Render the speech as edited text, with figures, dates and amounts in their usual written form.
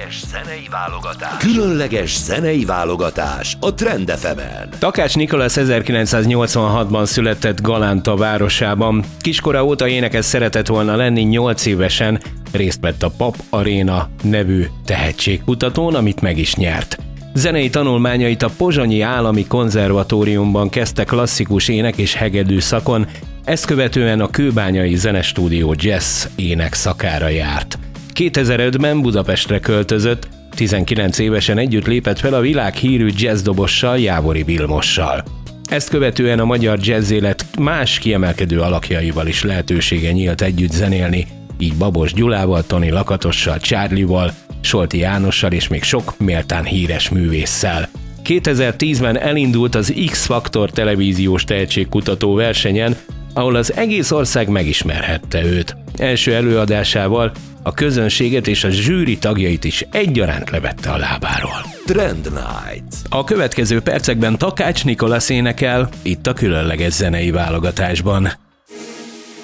Különleges zenei válogatás a Trend FM-en. Takács Nikolasz 1986-ban született Galánta városában. Kiskora óta énekes szeretett volna lenni, 8 évesen részt vett a Pap Aréna nevű tehetségkutatón, amit meg is nyert. Zenei tanulmányait a Pozsonyi Állami Konzervatóriumban kezdte klasszikus ének és hegedű szakon, ezt követően a Kőbányai Zenestúdió jazz ének szakára járt. 2005-ben Budapestre költözött, 19 évesen együtt lépett fel a világhírű jazz-dobossal, Jávori Vilmossal. Ezt követően a magyar jazzélet más kiemelkedő alakjaival is lehetősége nyílt együtt zenélni, így Babos Gyulával, Toni Lakatossal, Charlie-val, Solti Jánossal és még sok méltán híres művésszel. 2010-ben elindult az X-Faktor televíziós tehetségkutató versenyen, ahol az egész ország megismerhette őt. Első előadásával a közönséget és a zsűri tagjait is egyaránt levette a lábáról. Trend Night. A következő percekben Takács Nikolasz énekel, itt a különleges zenei válogatásban.